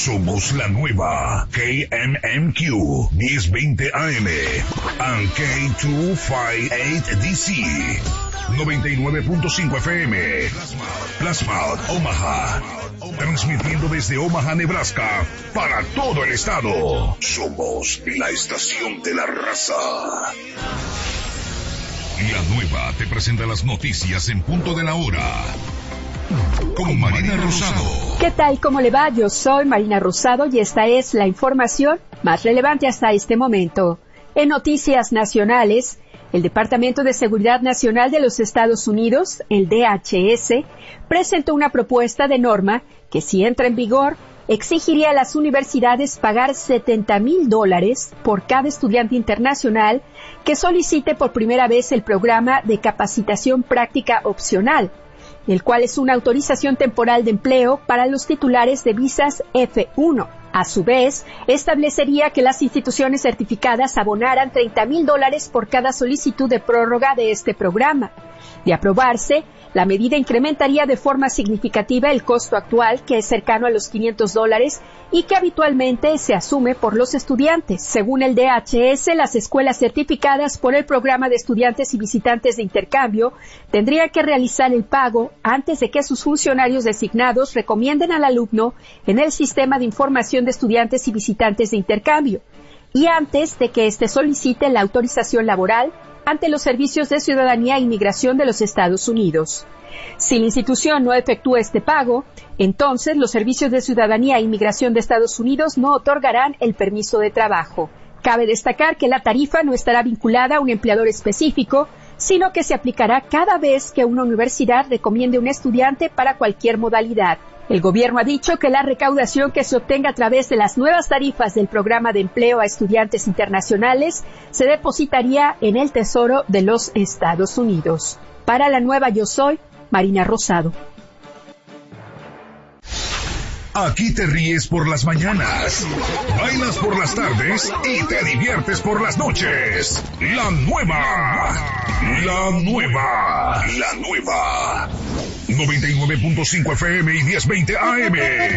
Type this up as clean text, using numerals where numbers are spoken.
Somos la nueva KMMQ 1020 AM and K258DC 99.5 FM. Plasma, Omaha. Transmitiendo desde Omaha, Nebraska, para todo el estado. Somos la estación de la raza. La nueva te presenta las noticias en punto de la hora. Con Marina Rosado. ¿Qué tal? ¿Cómo le va? Yo soy Marina Rosado y esta es la información más relevante hasta este momento. En noticias nacionales, el Departamento de Seguridad Nacional de los Estados Unidos, el DHS, presentó una propuesta de norma que, si entra en vigor, exigiría a las universidades pagar $70,000 por cada estudiante internacional que solicite por primera vez el programa de capacitación práctica opcional, el cual es una autorización temporal de empleo para los titulares de visas F1. A su vez, establecería que las instituciones certificadas abonaran $30,000 por cada solicitud de prórroga de este programa. De aprobarse, la medida incrementaría de forma significativa el costo actual, que es cercano a los $500 y que habitualmente se asume por los estudiantes. Según el DHS, las escuelas certificadas por el programa de estudiantes y visitantes de intercambio tendrían que realizar el pago antes de que sus funcionarios designados recomienden al alumno en el sistema de información de estudiantes y visitantes de intercambio, y antes de que éste solicite la autorización laboral ante los servicios de ciudadanía e inmigración de los Estados Unidos. Si la institución no efectúa este pago, entonces los servicios de ciudadanía e inmigración de Estados Unidos no otorgarán el permiso de trabajo. Cabe destacar que la tarifa no estará vinculada a un empleador específico, sino que se aplicará cada vez que una universidad recomiende un estudiante para cualquier modalidad. El gobierno ha dicho que la recaudación que se obtenga a través de las nuevas tarifas del programa de empleo a estudiantes internacionales se depositaría en el Tesoro de los Estados Unidos. Para la nueva Yo Soy, Marina Rosado. Aquí te ríes por las mañanas, bailas por las tardes y te diviertes por las noches. La nueva 99.5 FM y 1020 AM.